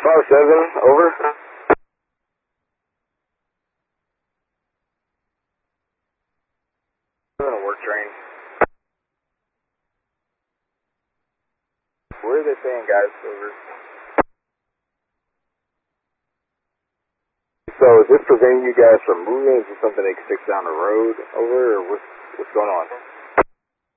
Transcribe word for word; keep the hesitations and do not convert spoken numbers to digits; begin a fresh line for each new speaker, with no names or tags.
five seven, over. I'm on a work train. Where are they saying, guys? Over. So is this preventing you guys from moving? Is this something that sticks down the road over, or what's, what's going on?